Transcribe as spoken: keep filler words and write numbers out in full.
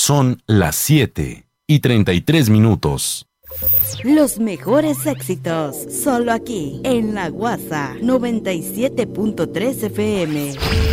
Son las siete y treinta y tres minutos. Los mejores éxitos, solo aquí, en La Guasa, noventa y siete punto tres F M.